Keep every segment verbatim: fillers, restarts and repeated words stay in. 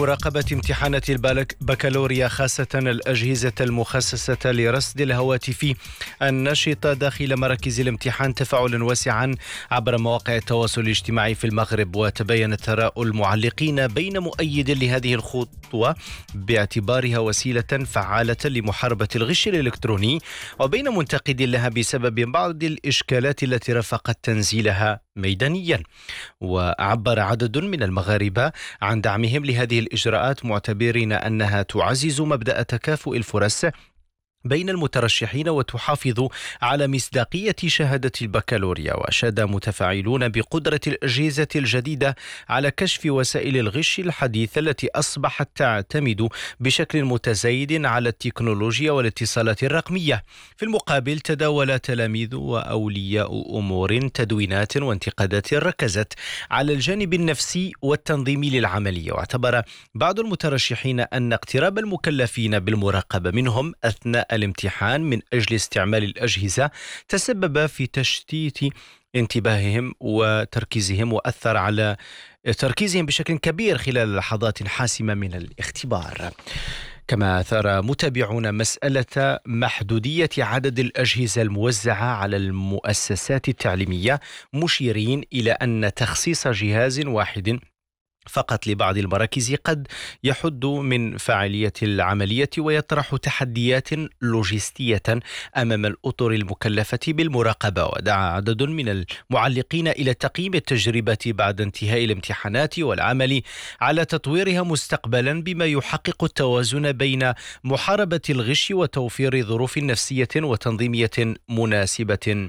لمراقبة امتحانات البكالوريا خاصة الأجهزة المخصصة لرصد الهواتف النشطة داخل مراكز الامتحان تفاعلا واسعا عبر مواقع التواصل الاجتماعي في المغرب. وتبين ثراء المعلقين بين مؤيد لهذه الخطوة باعتبارها وسيلة فعالة لمحاربة الغش الإلكتروني وبين منتقد لها بسبب بعض الإشكالات التي رافقت تنزيلها ميدانيا. وعبر عدد من المغاربة عن دعمهم لهذه الإجراءات معتبرين أنها تعزز مبدأ تكافؤ الفرص بين المترشحين وتحافظ على مصداقية شهادة البكالوريا. وأشاد متفاعلون بقدرة الأجهزة الجديدة على كشف وسائل الغش الحديثة التي أصبحت تعتمد بشكل متزايد على التكنولوجيا والاتصالات الرقمية. في المقابل تداول تلاميذ وأولياء أمور تدوينات وانتقادات ركزت على الجانب النفسي والتنظيمي للعملية. واعتبر بعض المترشحين أن اقتراب المكلفين بالمراقبة منهم أثناء الامتحان من أجل استعمال الأجهزة تسبب في تشتيت انتباههم وتركيزهم وأثر على تركيزهم بشكل كبير خلال لحظات حاسمة من الاختبار. كما أثار متابعون مسألة محدودية عدد الأجهزة الموزعة على المؤسسات التعليمية، مشيرين إلى أن تخصيص جهاز واحد فقط لبعض المراكز قد يحد من فاعلية العملية ويطرح تحديات لوجستية أمام الأطر المكلفة بالمراقبة. ودعا عدد من المعلقين إلى تقييم التجربة بعد انتهاء الامتحانات والعمل على تطويرها مستقبلا بما يحقق التوازن بين محاربة الغش وتوفير ظروف نفسية وتنظيمية مناسبة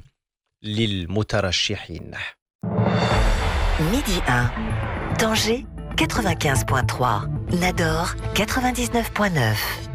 للمترشحين. ميدي واحد Tanger quatre-vingt-quinze virgule trois, Nador quatre-vingt-dix-neuf virgule neuf.